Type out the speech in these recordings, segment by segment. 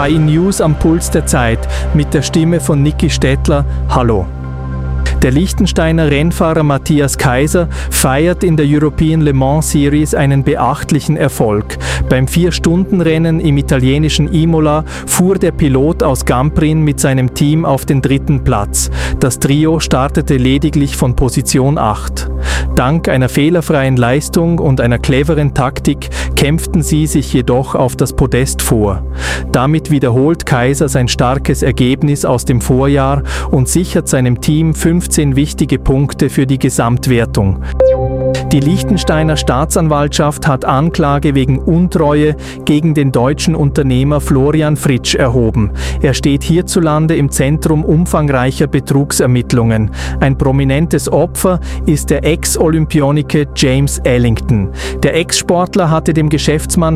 KI News am Puls der Zeit mit der Stimme von Niki Stettler. Hallo. Der Liechtensteiner Rennfahrer Matthias Kaiser feiert in der European Le Mans Series einen beachtlichen Erfolg. Beim 4-Stunden-Rennen im italienischen Imola fuhr der Pilot aus Gamprin mit seinem Team auf den 3. Platz. Das Trio startete lediglich von Position 8. Dank einer fehlerfreien Leistung und einer cleveren Taktik kämpften sie sich jedoch auf das Podest vor. Damit wiederholt Kaiser sein starkes Ergebnis aus dem Vorjahr und sichert seinem Team 15 wichtige Punkte für die Gesamtwertung. Die Liechtensteiner Staatsanwaltschaft hat Anklage wegen Untreue gegen den deutschen Unternehmer Florian Fritsch erhoben. Er steht hierzulande im Zentrum umfangreicher Betrugsermittlungen. Ein prominentes Opfer ist der Ex-Olympioniker James Ellington. Der Ex-Sportler hatte dem Geschäftsmann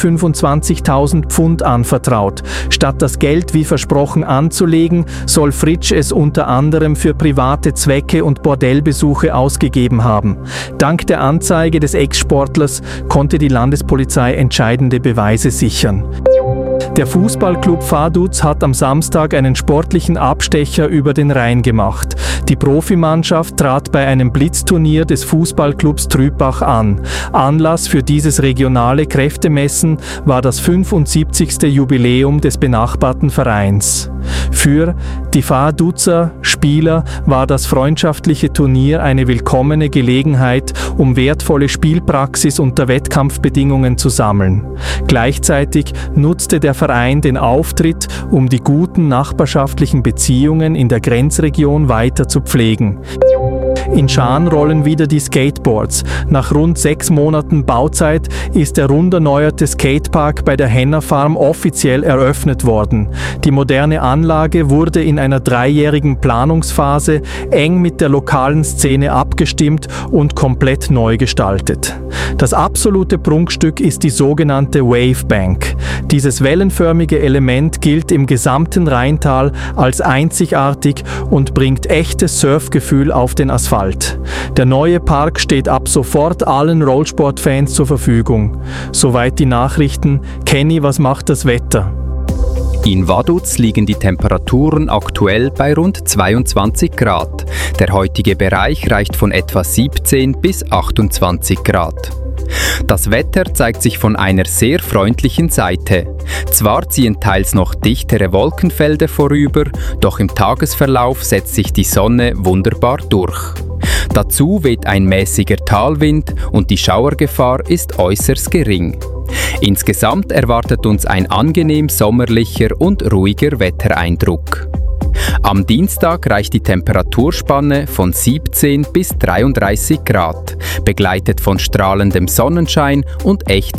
125.000 Pfund anvertraut. Statt das Geld wie versprochen anzulegen, soll Fritsch es unter anderem für private Zwecke und Bordellbesuche ausgegeben haben. Dank der Anzeige des Ex-Sportlers konnte die Landespolizei entscheidende Beweise sichern. Der Fußballclub Vaduz hat am Samstag einen sportlichen Abstecher über den Rhein gemacht. Die Profimannschaft trat bei einem Blitzturnier des Fußballclubs Trübach an. Anlass für dieses regionale Kräftemessen war das 75. Jubiläum des benachbarten Vereins. Für die Vaduzer Spieler war das freundschaftliche Turnier eine willkommene Gelegenheit, um wertvolle Spielpraxis unter Wettkampfbedingungen zu sammeln. Gleichzeitig nutzte der Verein den Auftritt, um die guten nachbarschaftlichen Beziehungen in der Grenzregion weiter zu pflegen. In Schaan rollen wieder die Skateboards. Nach rund 6 Monaten Bauzeit ist der rund erneuerte Skatepark bei der Henner Farm offiziell eröffnet worden. Die moderne Anlage wurde in einer 3-jährigen Planungsphase eng mit der lokalen Szene abgestimmt und komplett neu gestaltet. Das absolute Prunkstück ist die sogenannte Wavebank. Dieses wellenförmige Element gilt im gesamten Rheintal als einzigartig und bringt echtes Surfgefühl auf den Asphalt. Der neue Park steht ab sofort allen Rollsportfans zur Verfügung. Soweit die Nachrichten. Kenny, was macht das Wetter? In Vaduz liegen die Temperaturen aktuell bei rund 22 Grad. Der heutige Bereich reicht von etwa 17 bis 28 Grad. Das Wetter zeigt sich von einer sehr freundlichen Seite. Zwar ziehen teils noch dichtere Wolkenfelder vorüber, doch im Tagesverlauf setzt sich die Sonne wunderbar durch. Dazu weht ein mäßiger Talwind und die Schauergefahr ist äußerst gering. Insgesamt erwartet uns ein angenehm sommerlicher und ruhiger Wettereindruck. Am Dienstag reicht die Temperaturspanne von 17 bis 33 Grad, begleitet von strahlendem Sonnenschein und echtem